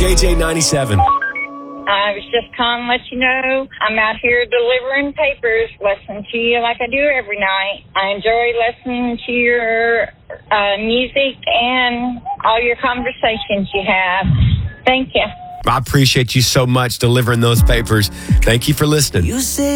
JJ97. I was just calling to let you know I'm out here delivering papers, listening to you like I do every night. I enjoy listening to your music and all your conversations you have. Thank you. I appreciate you so much delivering those papers. Thank you for listening. You say